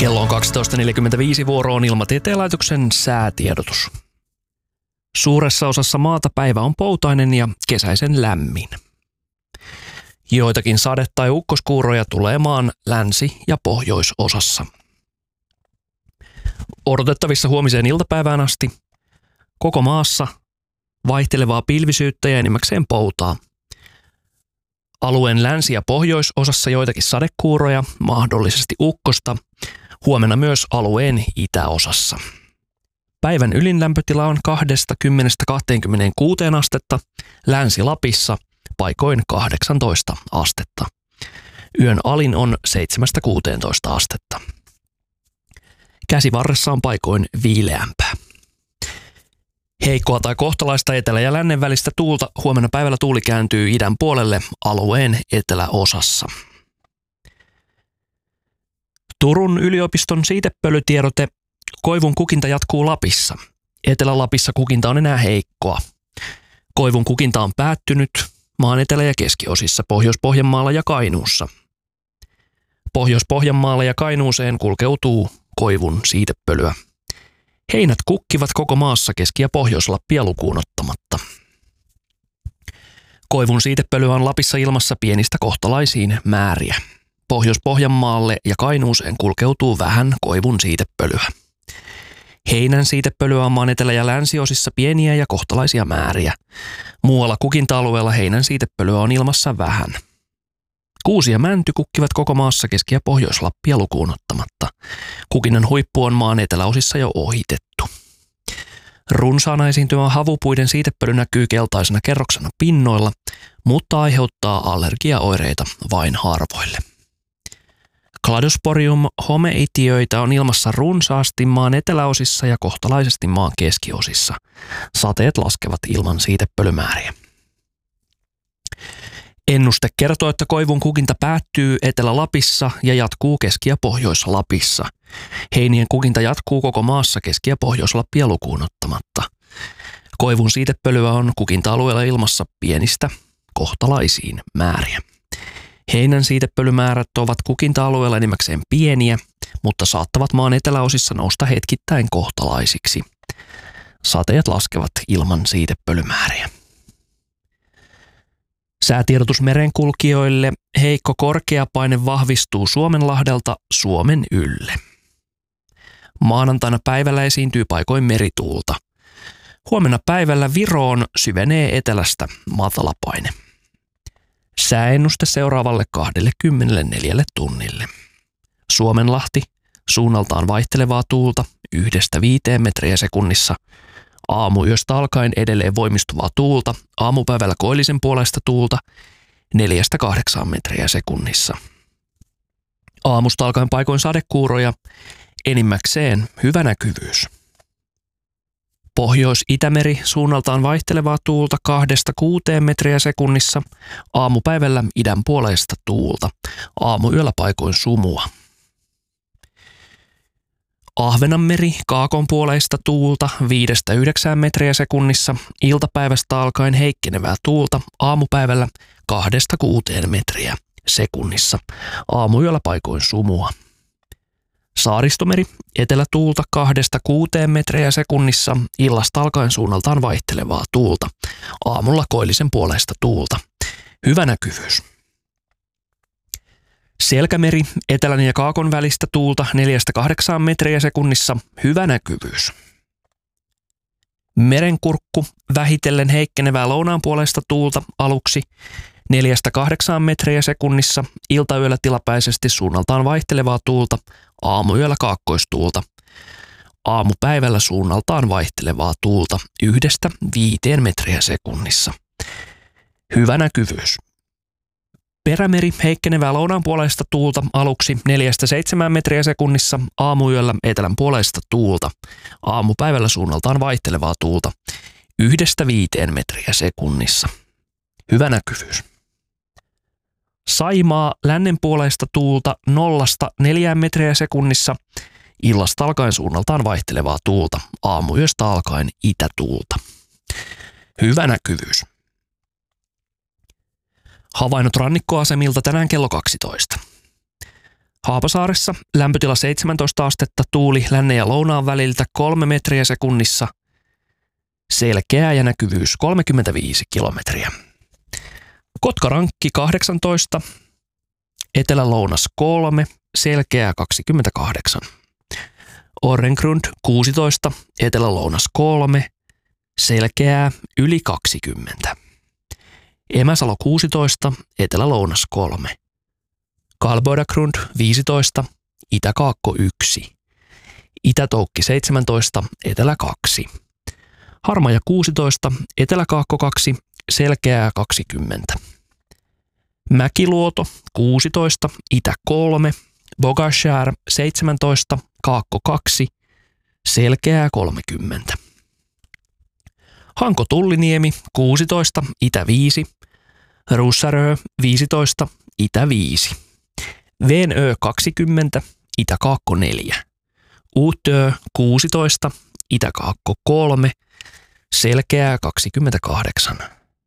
Kello on 12.45, vuoroon Ilmatieteen laitoksen säätiedotus. Suuressa osassa maata päivä on poutainen ja kesäisen lämmin. Joitakin sade- tai ukkoskuuroja tulee maan länsi- ja pohjoisosassa. Odotettavissa huomiseen iltapäivään asti koko maassa vaihtelevaa pilvisyyttä ja enimmäkseen poutaa. Alueen länsi- ja pohjoisosassa joitakin sadekuuroja, mahdollisesti ukkosta, huomenna myös alueen itäosassa. Päivän ylinlämpötila on 20–26 astetta, Länsi-Lapissa paikoin 18 astetta. Yön alin on 7–16 astetta. Käsivarressa on paikoin viileämpää. Heikkoa tai kohtalaista etelä- ja lännen välistä tuulta, huomenna päivällä tuuli kääntyy idän puolelle alueen eteläosassa. Turun yliopiston siitepölytiedote: koivun kukinta jatkuu Lapissa. Etelä-Lapissa kukinta on enää heikkoa. Koivun kukinta on päättynyt maan etelä- ja keskiosissa, Pohjois-Pohjanmaalla ja Kainuussa. Pohjois-Pohjanmaalle ja Kainuuseen kulkeutuu koivun siitepölyä. Heinät kukkivat koko maassa Keski- ja Pohjois-Lappia lukuun ottamatta. Koivun siitepölyä on Lapissa ilmassa pienistä kohtalaisiin määriä. Pohjois-Pohjanmaalle ja Kainuuseen kulkeutuu vähän koivun siitepölyä. Heinän siitepölyä on maan etelä- ja länsiosissa pieniä ja kohtalaisia määriä. Muualla kukinta-alueella heinän siitepölyä on ilmassa vähän. Kuusi ja mänty kukkivat koko maassa Keski- ja Pohjois-Lappia lukuun ottamatta. Kukinnan huippu on maan eteläosissa jo ohitettu. Runsaana esiintymä havupuiden siitepöly näkyy keltaisena kerroksena pinnoilla, mutta aiheuttaa allergiaoireita vain harvoille. Cladosporium homeitiöitä on ilmassa runsaasti maan eteläosissa ja kohtalaisesti maan keskiosissa. Sateet laskevat ilman siitepölymääriä. Ennuste kertoo, että koivun kukinta päättyy Etelä-Lapissa ja jatkuu Keski- ja Pohjois-Lapissa. Heinien kukinta jatkuu koko maassa Keski- ja Pohjois-Lappia lukuun ottamatta. Koivun siitepölyä on kukinta-alueella ilmassa pienistä kohtalaisiin määriä. Heinän siitepölymäärät ovat kukinta-alueella enimmäkseen pieniä, mutta saattavat maan eteläosissa nousta hetkittäin kohtalaisiksi. Sateet laskevat ilman siitepölymääriä. Säätiedotus merenkulkijoille: heikko korkeapaine vahvistuu Suomenlahdelta Suomen ylle. Maanantaina päivällä esiintyy paikoin merituulta. Huomenna päivällä Viroon syvenee etelästä matalapaine. Sääennuste seuraavalle 24 tunnille. Suomenlahti, suunnaltaan vaihtelevaa tuulta 1–5 metriä sekunnissa. Aamuyöstä alkaen edelleen voimistuvaa tuulta, aamupäivällä koillisen puoleista tuulta 4–8 metriä sekunnissa. Aamusta alkaen paikoin sadekuuroja, enimmäkseen hyvä näkyvyys. Pohjois-Itämeri, suunnaltaan vaihtelevaa tuulta 2–6 metriä sekunnissa, aamupäivällä idän puoleista tuulta, aamuyöllä paikoin sumua. Ahvenanmeri, kaakon puoleista tuulta 5–9 metriä sekunnissa, iltapäivästä alkaen heikkenevää tuulta, aamupäivällä 2–6 metriä sekunnissa, aamuyöllä paikoin sumua. Saaristomeri, etelätuulta 2–6 metriä sekunnissa, illasta alkaen suunnaltaan vaihtelevaa tuulta, aamulla koillisen puoleista tuulta, hyvä näkyvyys. Selkämeri, etelän ja kaakon välistä tuulta 4–8 metriä sekunnissa, hyvä näkyvyys. Merenkurkku, vähitellen heikkenevää lounaan puoleista tuulta aluksi 4–8 metriä sekunnissa, iltayöllä tilapäisesti suunnaltaan vaihtelevaa tuulta, aamuyöllä kaakkoistuulta. Aamupäivällä suunnaltaan vaihtelevaa tuulta 1–5 metriä sekunnissa. Hyvä näkyvyys. Perämeri, heikkenevää lounaan puoleista tuulta aluksi 4–7 metriä sekunnissa, aamuyöllä etelän puoleista tuulta. Aamupäivällä suunnaltaan vaihtelevaa tuulta 1–5 metriä sekunnissa. Hyvä näkyvyys. Saimaa, lännen puoleista tuulta 0–4 metriä sekunnissa, illasta alkaen suunnaltaan vaihtelevaa tuulta, aamuyöstä alkaen itätuulta. Hyvä näkyvyys. Havainnot rannikkoasemilta tänään kello 12. Haapasaaressa lämpötila 17 astetta, tuuli lännen ja lounaan väliltä 3 metriä sekunnissa. Selkeää ja näkyvyys 35 kilometriä. Kotkarankki 18, etelä-lounas 3, selkeää 28. Orrengrund 16, etelä-lounas 3, selkeää yli 20. Emäsalo 16, etelä-lounas 3. Karlbodagrund 15, itä-kaakko 1. Itä-Toukki 17, etelä 2. Harmaja 16, etelä-kaakko 2, selkeää 20. Mäkiluoto 16, itä 3. Bogashär 17, kaakko 2, selkeää 30. Hanko-Tulliniemi 16, itä 5. Russarö 15, itä 5. Venö 20, itä-kaakko 4. Uutö 16, itä-kaakko 3, selkeää 28.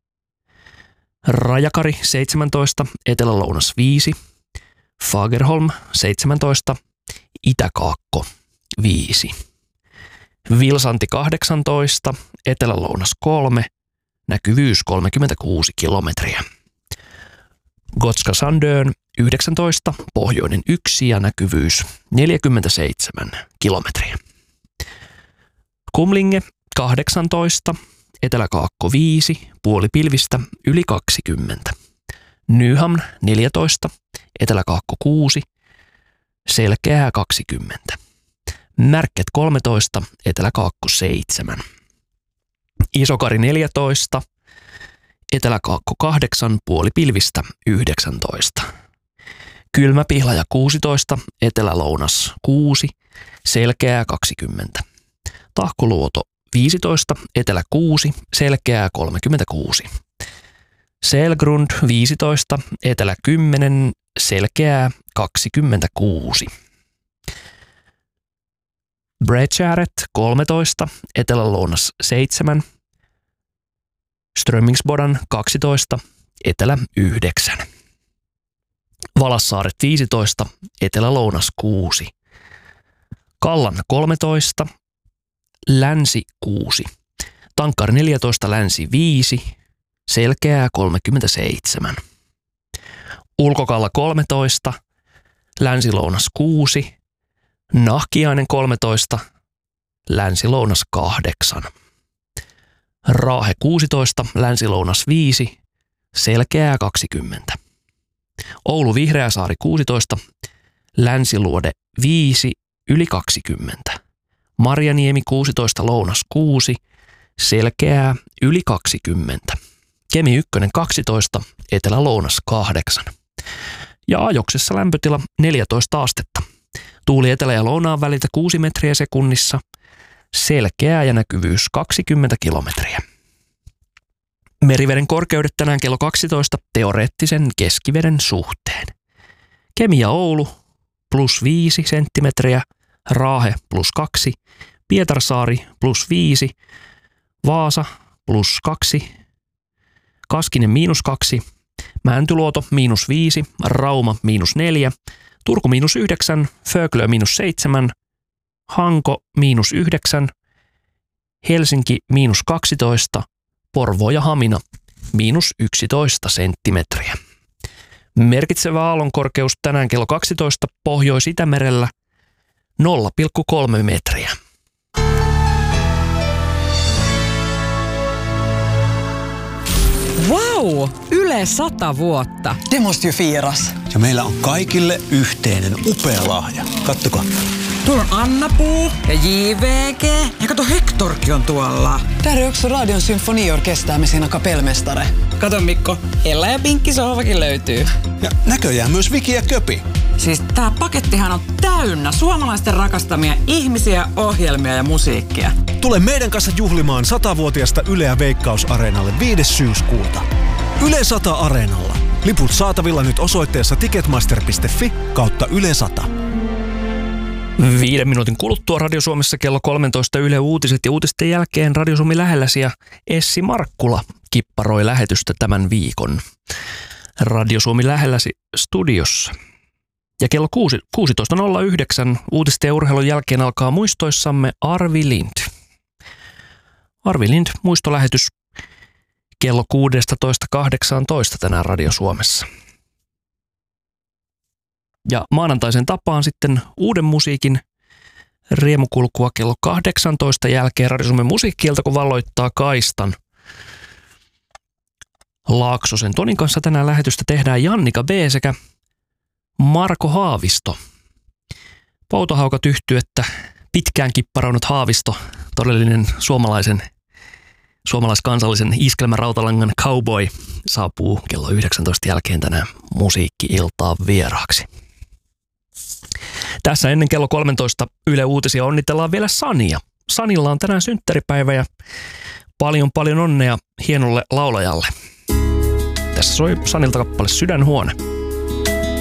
Rajakari 17, etelä-lounas 5. Fagerholm 17, itä-kaakko 5. Vilsanti 18, etelä-lounas 3, näkyvyys 36 kilometriä. Gotska Sandön 19, pohjoinen 1 ja näkyvyys 47 kilometriä. Kumlinge 18, etelä-kaakko 5, puolipilvistä yli 20. Nyhamn 14, etelä-kaakko 6, selkeää 20. Märket 13, etelä-kaakko 7. Isokari 14, etelä-kaakko 8, puolipilvistä 19. Kylmäpihlaja 16, etelä-lounas 6, selkeää 20. Tahkoluoto 15, etelä 6, selkeää 36. Selgrund 15, etelä 10, selkeää 26. Bredgäret 13, etelä-lounas 7. Strömmingsbodan 12, etelä 9. Valassaaret 15, etelä-lounas 6. Kallan 13, länsi 6. Tankkari 14, länsi 5, selkeää 37. Ulkokalla 13, länsi-lounas 6. Nahkiainen 13, länsi-lounas 8. Raahe 16, länsi-lounas 5, selkeää 20. Oulu Vihreäsaari 16, länsiluode 5, yli 20. Marjaniemi 16, lounas 6, selkeää yli 20. Kemi 1 12, etelä-lounas 8. Ja Ajoksessa lämpötila 14 astetta. Tuuli etelä- ja lounaan väliltä 6 metriä sekunnissa, selkeää ja näkyvyys 20 kilometriä. Meriveden korkeudet tänään kello 12 teoreettisen keskiveden suhteen. Kemi ja Oulu +5 senttimetriä, Raahe +2, Pietarsaari +5, Vaasa +2, Kaskinen -2, Mäntyluoto -5, Rauma -4, Turku -9, Föglö -7, Hanko -9, Helsinki -12, Porvoo ja Hamina -11 senttimetriä. Merkitsevä aallonkorkeus tänään kello 12 Pohjois-Itämerellä 0,3 metriä. Wow! Yle 100 vuotta. Det måste ju firas. Ja meillä on kaikille yhteinen upea lahja. Kattokaa. Tuolla on Anna-Puu ja JVG. Ja kato, Hectorkin on tuolla. Där är också Radion symfoniorkester med sina kapellmästare. Kato Mikko, Ella ja Pinkki sohvakin löytyy. Ja näköjään myös Viki ja Köpi. Siis tää pakettihan on täynnä suomalaisten rakastamia ihmisiä, ohjelmia ja musiikkia. Tule meidän kanssa juhlimaan 100-vuotiasta Yleä Veikkaus-areenalle 5. syyskuuta. Yle 100 Areenalla. Liput saatavilla nyt osoitteessa ticketmaster.fi/Yle 100. 5 minuutin kuluttua Radio Suomessa kello 13 Yle Uutiset ja uutisten jälkeen Radio Suomi lähelläsi ja Essi Markkula kipparoi lähetystä tämän viikon. Radio Suomi lähelläsi studiossa. Ja kello 16.09 uutisten ja urheilun jälkeen alkaa muistoissamme Arvi Lind. Arvi Lind muistolähetys kello 16.18 tänään Radio Suomessa. Ja maanantaisen tapaan sitten uuden musiikin riemukulkua kello 18 jälkeen Radio Suomen musiikkiilta, kun valloittaa kaistan. Laaksosen Tonin kanssa tänään lähetystä tehdään Jannika B. sekä Marko Haavisto. Poutohaukat yhtyettä pitkään kipparoinut Haavisto, todellinen suomalaiskansallisen iskelmärautalangan cowboy, saapuu kello 19 jälkeen tänään musiikki-iltaan vieraaksi. Tässä ennen kello 13 Yle Uutisia onnitellaan vielä Sania. Sanilla on tänään synttäripäivä ja paljon onnea hienolle laulajalle. Tässä soi Sanilta kappale Sydänhuone.